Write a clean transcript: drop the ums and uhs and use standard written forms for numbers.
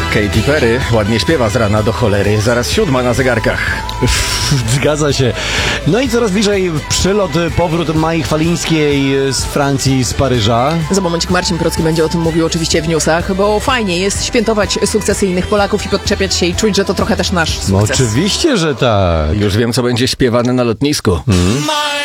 Katy Perry ładnie śpiewa z rana do cholery. Zaraz 7 na zegarkach. Zgadza się. No i coraz bliżej przylot, powrót Mai Chwalińskiej z Francji, z Paryża. Za momencik Marcin Procki będzie o tym mówił oczywiście w newsach, bo fajnie jest świętować sukcesy innych Polaków i podczepiać się i czuć, że to trochę też nasz No sukces. oczywiście, że tak. Już wiem, co będzie śpiewane na lotnisku.